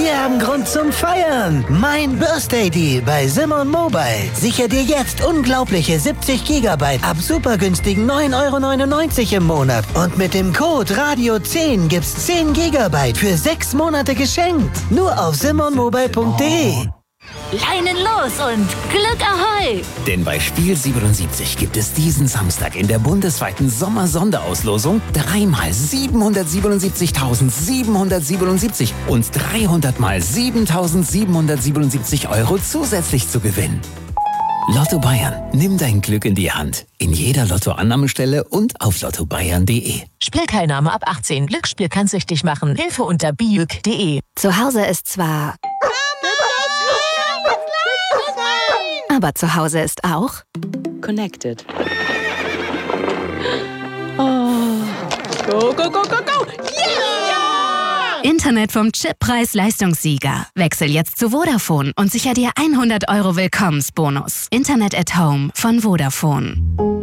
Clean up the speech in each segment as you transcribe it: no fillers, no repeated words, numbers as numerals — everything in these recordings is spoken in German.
Wir haben Grund zum Feiern. Mein Birthday Deal bei Simon Mobile. Sicher dir jetzt unglaubliche 70 GB ab super günstigen 9,99 € im Monat. Und mit dem Code Radio10 gibt's 10 GB für 6 Monate geschenkt. Nur auf simonmobile.de. Leinen los und Glück Ahoi! Denn bei Spiel 77 gibt es diesen Samstag in der bundesweiten Sommer-Sonderauslosung 3 mal 777.777 und 300 mal 7.777 € zusätzlich zu gewinnen. Lotto Bayern. Nimm dein Glück in die Hand. In jeder Lottoannahmestelle und auf lottobayern.de. Spielteilnahme ab 18. Glücksspiel kann süchtig machen. Hilfe unter biüg.de. Zu Hause ist zwar... Aber zu Hause ist auch... Connected. Oh. Go, go, go, go, go! Yeah! Internet vom Chip-Preis-Leistungssieger. Wechsel jetzt zu Vodafone und sicher dir 100 € Willkommensbonus. Internet at Home von Vodafone.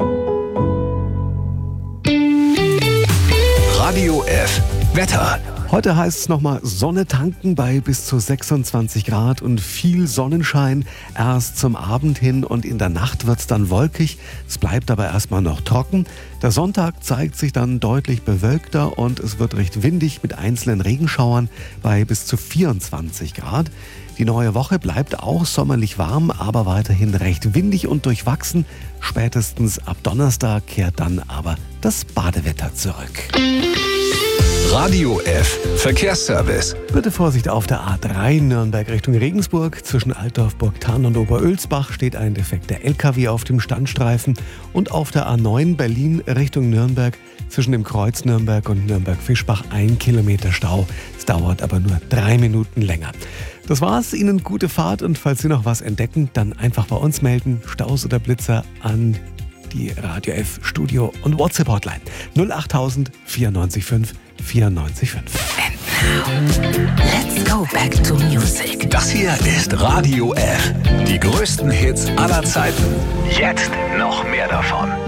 Radio F. Wetter. Heute heißt es nochmal Sonne tanken bei bis zu 26 Grad und viel Sonnenschein. Erst zum Abend hin und in der Nacht wird es dann wolkig. Es bleibt aber erstmal noch trocken. Der Sonntag zeigt sich dann deutlich bewölkter und es wird recht windig mit einzelnen Regenschauern bei bis zu 24 Grad. Die neue Woche bleibt auch sommerlich warm, aber weiterhin recht windig und durchwachsen. Spätestens ab Donnerstag kehrt dann aber das Badewetter zurück. Radio F. Verkehrsservice. Bitte Vorsicht auf der A3 Nürnberg Richtung Regensburg. Zwischen Altdorf, Burgthann und Oberölsbach steht ein defekter LKW auf dem Standstreifen. Und auf der A9 Berlin Richtung Nürnberg zwischen dem Kreuz Nürnberg und Nürnberg-Fischbach 1 Kilometer Stau. Es dauert aber nur 3 Minuten länger. Das war's. Ihnen gute Fahrt und falls Sie noch was entdecken, dann einfach bei uns melden. Staus oder Blitzer an die Radio F Studio und WhatsApp Hotline 08000 94 5 94 5. And now, let's go back to music. Das hier ist Radio F. Die größten Hits aller Zeiten. Jetzt noch mehr davon.